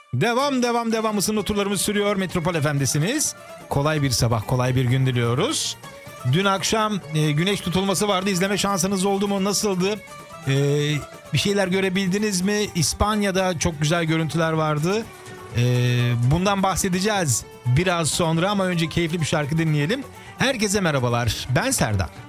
Devam. Isınma turlarımız sürüyor. Metropol FM'desiniz. Kolay bir sabah, kolay bir gün diliyoruz. Dün akşam güneş tutulması vardı. İzleme şansınız oldu mu? Nasıldı? Bir şeyler görebildiniz mi? İspanya'da çok güzel görüntüler vardı. Bundan bahsedeceğiz biraz sonra ama önce keyifli bir şarkı dinleyelim. Herkese merhabalar. Ben Serdar.